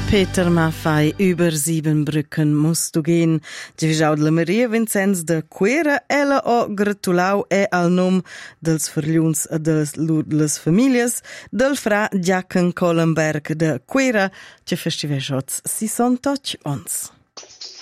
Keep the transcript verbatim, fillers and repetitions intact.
Peter Maffei, über sieben Brücken musst du gehen. Ci visau la Maria Vincenz de Quera, ella o gratulau e al nom dels vergliuns e dels les famiglias del fra Giacan Collenberg de Quera, ci festivejots si son toch ons.